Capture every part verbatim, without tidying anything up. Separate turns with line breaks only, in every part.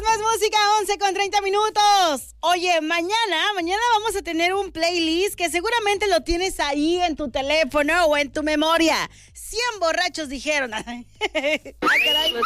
más música, once con treinta minutos. Oye, mañana, mañana vamos a tener un playlist que seguramente lo tienes ahí en tu teléfono o en tu memoria. cien borrachos dijeron. Ah, caray.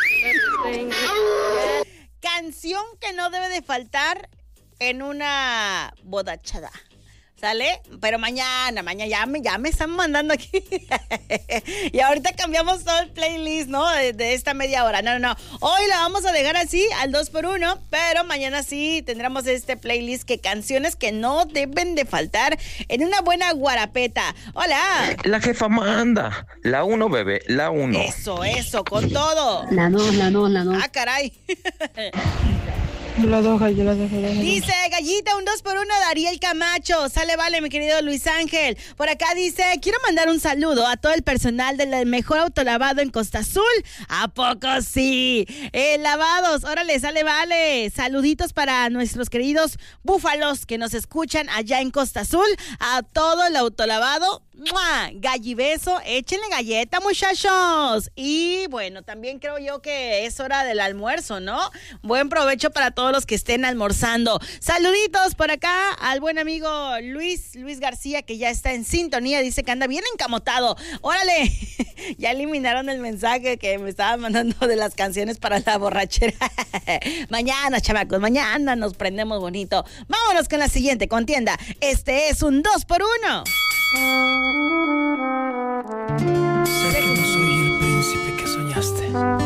Canción que no debe de faltar en una bodachada. ¿Sale? Pero mañana, mañana ya me, ya me están mandando aquí. Y ahorita cambiamos todo el playlist, ¿no? De, de esta media hora. No, no, no. Hoy la vamos a dejar así, al dos por uno. Pero mañana sí tendremos este playlist que canciones que no deben de faltar en una buena guarapeta. ¡Hola!
La jefa manda. La uno, bebé, la uno.
Eso, eso, con todo.
La dos, la dos, la dos.
Ah, caray.
Yo la dos, yo la dos, yo la dos.
Dice Gallita, un dos por uno, Dariel Camacho. Sale, vale, mi querido Luis Ángel. Por acá dice, quiero mandar un saludo a todo el personal del mejor autolavado en Costa Azul. ¿A poco sí? Eh, lavados, órale, sale, vale. Saluditos para nuestros queridos búfalos que nos escuchan allá en Costa Azul. A todo el autolavado. ¡Mua! Gallibeso, échenle galleta, muchachos. Y bueno, también creo yo que es hora del almuerzo, ¿no? Buen provecho para todos los que estén almorzando. Saluditos por acá al buen amigo Luis, Luis García, que ya está en sintonía. Dice que anda bien encamotado. ¡Órale! Ya eliminaron el mensaje que me estaban mandando de las canciones para la borrachera. Mañana, chamacos, mañana nos prendemos bonito. Vámonos con la siguiente contienda. Este es un dos por uno.
Sé que no soy el príncipe que soñaste.